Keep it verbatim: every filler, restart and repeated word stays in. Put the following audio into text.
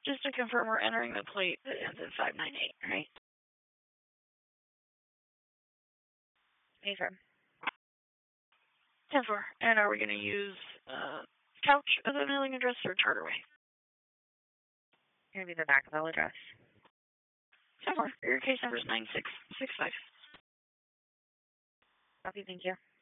Just to confirm, we're entering the plate that ends in five nine eight, right? Affirm. ten four. And are we going to use uh, Couch as a mailing address or Charterway? Going to be the Vacaville address. ten four. Your case number is nine six six five. Copy, thank you.